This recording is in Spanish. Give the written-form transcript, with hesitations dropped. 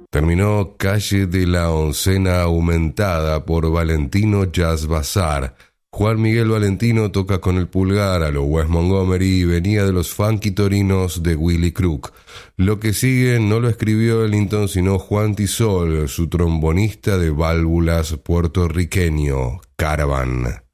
Terminó Calle de la Oncena Aumentada por Valentino Jazz Bazaar. Juan Miguel Valentino toca con el pulgar a lo Wes Montgomery y venía de los Funky Torinos de Willy Crook. Lo que sigue no lo escribió Ellington sino Juan Tisol, su trombonista de válvulas puertorriqueño, Caravan.